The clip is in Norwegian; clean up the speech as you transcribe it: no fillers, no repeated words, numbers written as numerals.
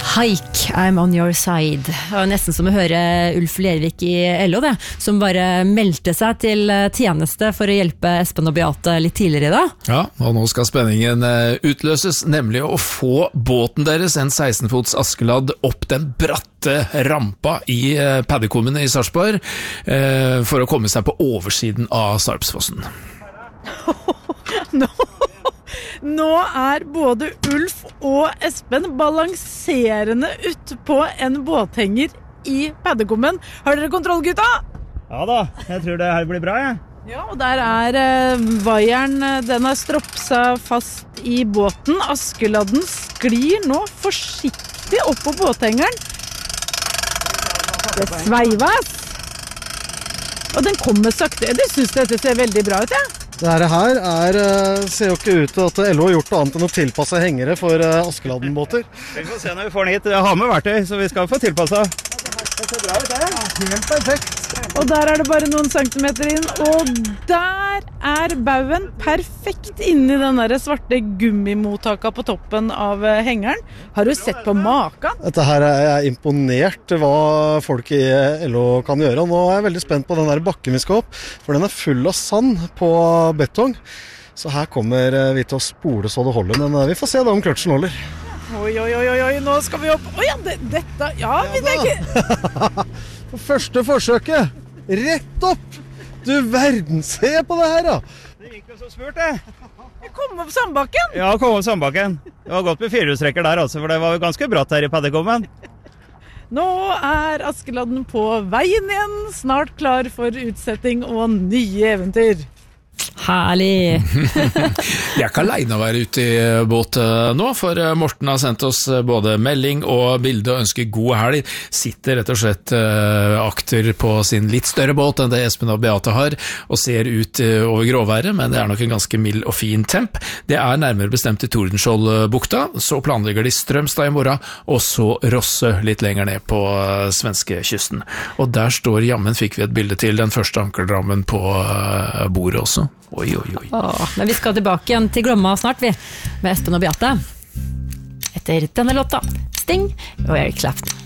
Hike, I'm on your side. Det var nesten som å høre Ulf Lervik i LO, det, som bare meldte seg til tjeneste for å hjelpe Espen og Beate litt tidligere da. Ja, og nå skal spenningen utløses, nemlig å få båten deres, en 16-fots Askeladd, opp den bratte rampa i Paddekummen i Sarpsborg, for å komme seg på oversiden av Sarpsfossen. Nå både Ulf og Espen balanserende ut på en båthenger i Paddekummen. Har dere kontroll, gutta? Ja da, jeg tror det her blir bra, jeg. Ja, og der vaieren, den har stroppet fast i båten. Askeladden sklir nå forsiktig opp på båthengeren. Det sveives. Og den kommer sakte. Jeg synes dette ser veldig bra ut, ja. Dette her ser jo ikke ut til at LO har gjort noe annet enn å tilpasse hengere for Askeladden-båter. Vi får se når vi får den hit. Jeg har med verktøy, så vi skal få tilpasset. Det ser bra ut, det. Helt perfekt. Og der det bare noen centimeter inn, og der bauen perfekt inni den der svarte gummimottaka på toppen av hengeren. Har du sett på maken? Dette her jeg imponert hva folk i LO kan gjøre, og nå er jeg veldig spent på den der bakken vi skal opp, for den full av sand på betong. Så her kommer vi til å spole så det holder, men vi får se da om kløtsjen holder. Oi, nå skal vi opp. Oi, dette, ja, vi tenker. For første forsøket, rett opp! Du verden, se på det her da! Det gikk jo så smurt, det. Jeg kom opp sandbakken. Ja, kom opp sandbakken. Det var godt med firehjulstrekker der, altså, for det var jo ganske bratt her i Paddekummen. Nå Askeladden på veien igjen, snart klar for utsetting og nye eventyr. Herlig. Jeg er ikke alene å være ute i båt nå, for Morten har sendt oss både melding og bilde og ønsker god helg. Sitter rett og slett akter på sin litt større båt enn det Espen og Beate har, og ser ut over gråværet, men det er nok en ganske mild og fin temp. Det er nærmere bestemt i Tordenskjold-bukta, så planlegger de Strømstad i morgen, og så Rosse litt lenger ned på svenskekysten. Og der står, jammen fikk vi et bilde til, den første ankelrammen på bordet også. Oi. Men vi skal tilbake igjen til Glomma snart, vi, med Espen og Beate. Etter denne låta, Sting og Eric Clapton.